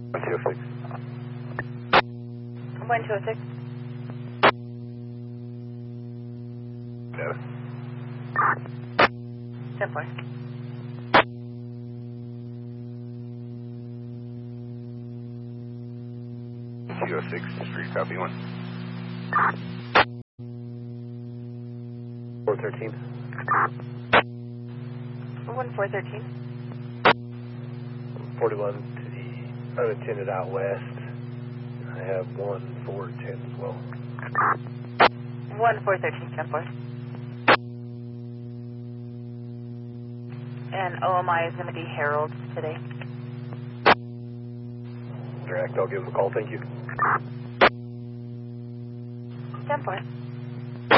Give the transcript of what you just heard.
1206. 1206. Data. 10-4. Q06, Street, copy 1. 413. 1413. 41 to the unattended out west. I have 1410 as well. 1413, 10-4. And OMI is going to be Harold today. Direct, I'll give him a call, thank you. 10-4.